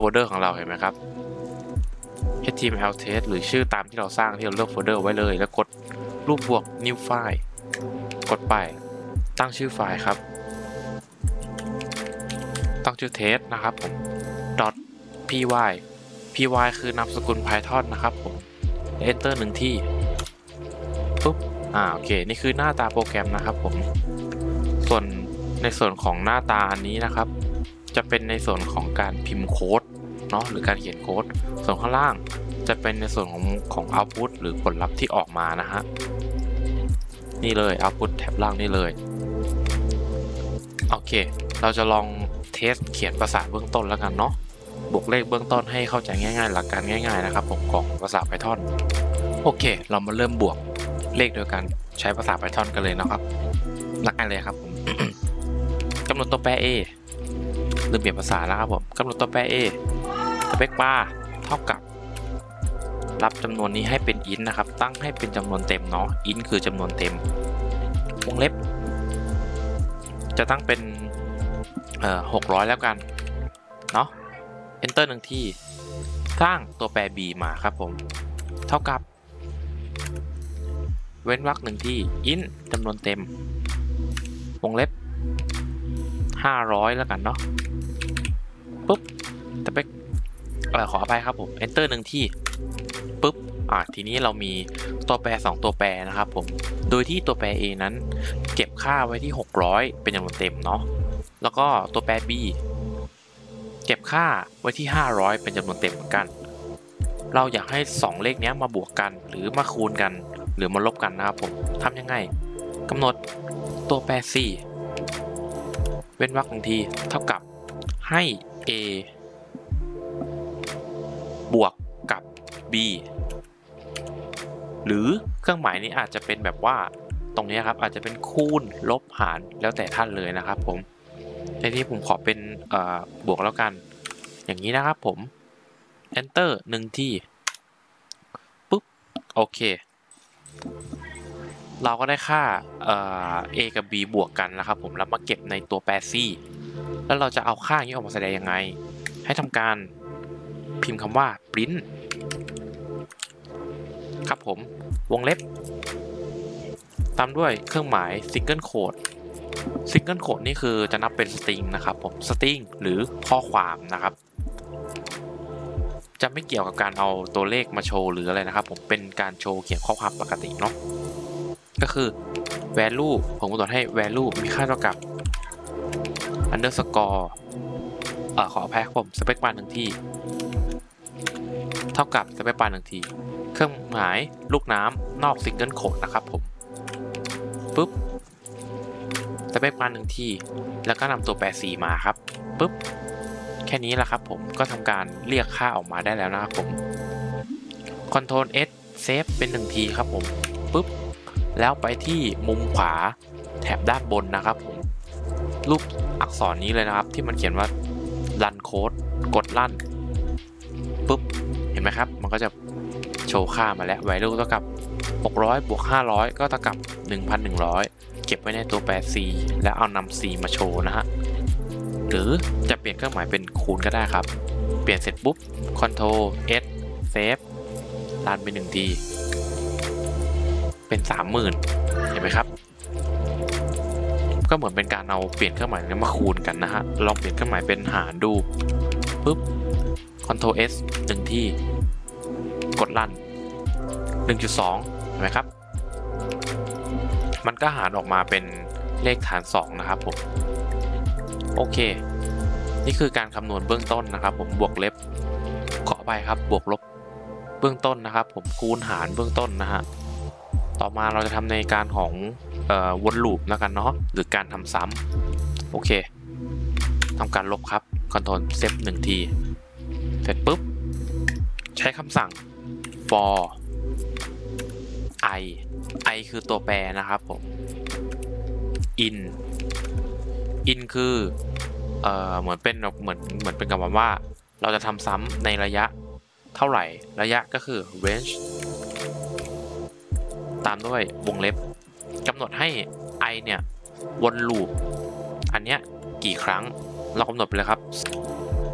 ลเดอร์ของเราเห็นไหมครับ HTML test หรือชื่อตามที่เราสร้างที่เราเลือกโฟลเดอร์ไว้เลยแล้วกดรูปบวก new file กดไปตั้งชื่อไฟล์ครับตั้งชื่อ test นะครับผม .py py คือนามสกุล Python นะครับผม enter 1 ที่ปุ๊บโอเคนี่คือหน้าตาโปรแกรมนะครับผมส่วนในส่วนของหน้าตาอันนี้นะครับจะเป็นในส่วนของการพิมพ์โค้ดเนาะหรือการเขียนโค้ดส่วนข้างล่างจะเป็นในส่วนของ output หรือผลลัพธ์ที่ออกมานะฮะนี่เลย output แท็บล่างนี่เลยโอเคเราจะลองเทสเขียนภาษาเบื้องต้นแล้วกันเนาะบวกเลขเบื้องต้นให้เข้าใจง่ายๆหลักการง่ายๆนะครับผมของภาษา Python โอเคเรามาเริ่มบวกเลขโดยการใช้ภาษา Python กันเลยนะครับหลักการเลยครับผม กำหนดตัวแปร a ลืมเปลี่ยนภาษาแล้วครับผมกำหนดตัวแปร a สเปคบาร์เท่ากับรับจำนวนนี้ให้เป็น int นะครับตั้งให้เป็นจำนวนเต็มเนาะ int คือจำนวนเต็มวงเล็บจะตั้งเป็น600แล้วกันเนาะ enter 1 ที่สร้างตัวแปร b มาครับผมเท่ากับเว้นวรรค1 ที่ int จำนวนเต็มวงเล็บ500แล้วกันเนาะปุ๊บสเปคขออภัยครับผม enter 1 ที่ปุ๊บทีนี้เรามีตัวแปร2ตัวแปรนะครับผมโดยที่ตัวแปร a นั้นเก็บค่าไว้ที่600เป็นจำนวนเต็มเนาะแล้วก็ตัวแปร b เก็บค่าไว้ที่500เป็นจำนวนเต็มเหมือนกันเราอยากให้2เลขนี้มาบวกกันหรือมาคูณกันหรือมาลบกันนะครับผมทำยังไงกำหนดตัวแปร c เว้นวรรค1 ทีเท่ากับให้ a บวกกับ b หรือเครื่องหมายนี้อาจจะเป็นแบบว่าตรงนี้ครับอาจจะเป็นคูณลบหารแล้วแต่ท่านเลยนะครับผมในที่ผมขอเป็นบวกแล้วกันอย่างนี้นะครับผม enter 1 ที่ปุ๊บโอเคเราก็ได้ค่าa กับ b บวกกันนะครับผมแล้วมาเก็บในตัวแปร c แล้วเราจะเอาค่านี้ออกมาแสดงยังไงให้ทำการพิมพ์คำว่า print ครับผมวงเล็บตามด้วยเครื่องหมาย single quote single quote นี่คือจะนับเป็น string นะครับผม string หรือข้อความนะครับจะไม่เกี่ยวกับการเอาตัวเลขมาโชว์หรืออะไรนะครับผมเป็นการโชว์เขียนข้อความปกติเนาะก็คือ value ผมกำหนดให้ value มีค่าเท่ากับ underscore ขออภัยครับผม space bar 1 ที่เท่ากับ space bar 1 ทีเครื่องหมายลูกน้ำนอก single quote นะครับผมปุ๊บสเปคมา1 ที่แล้วก็นำตัวแปร c มาครับปุ๊บแค่นี้แหละครับผมก็ทำการเรียกค่าออกมาได้แล้วนะครับผม Ctrl S Save เป็น1 ทีครับผมปุ๊บแล้วไปที่มุมขวาแถบด้านบนนะครับผมรูปอักษรนี้เลยนะครับที่มันเขียนว่า Run Code กดลั่นปุ๊บเห็นไหมครับมันก็จะโชว์ค่ามาแล้ว value เท่ากับ600บวก500ก็เท่ากับ 1,100 เก็บไว้ในตัวแปร c แล้วเอานำ c มาโชว์นะฮะหรือจะเปลี่ยนเครื่องหมายเป็นคูณก็ได้ครับเปลี่ยนเสร็จปุ๊บ Ctrl S Save รันไป1 ทีเป็น 30,000 เห็นไหมครับก็เหมือนเป็นการเอาเปลี่ยนเครื่องหมายนี้มาคูณกันนะฮะลองเปลี่ยนเครื่องหมายเป็นหารดูปุ๊บ Ctrl S 1 ทีกดรัน 1.2 เห็นไหมครับมันก็หารออกมาเป็นเลขฐาน2นะครับผมโอเคนี่คือการคำนวณเบื้องต้นนะครับผมบวกเล็บขอไปครับบวกลบเบื้องต้นนะครับผมคูณหารเบื้องต้นนะฮะต่อมาเราจะทำในการของวนลูปแล้วกันเนาะหรือการทำซ้ำโอเคทำการลบครับ Ctrl F 1 ทีเสร็จปุ๊บใช้คำสั่ง for i คือตัวแปรนะครับผม in คือเหมือนเป็นคำว่าเราจะทำซ้ำในระยะเท่าไหร่ระยะก็คือ range ตามด้วยวงเล็บกำหนดให้ i เนี่ยวนลูปอันเนี้ยกี่ครั้งเรากำหนดไปเลยครับ